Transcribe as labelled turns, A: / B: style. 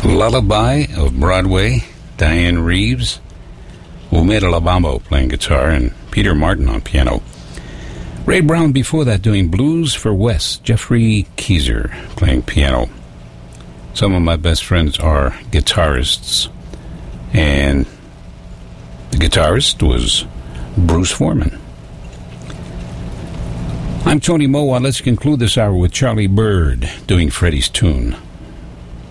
A: Lullaby of Broadway, Diane Reeves, Umeda Labambo playing guitar, and Peter Martin on piano. Ray Brown before that doing Blues for Wes, Jeffrey Keyser playing piano. Some of my best friends are guitarists, and the guitarist was Bruce Foreman. I'm Tony Moa. Let's conclude this hour with Charlie Bird doing Freddie's tune.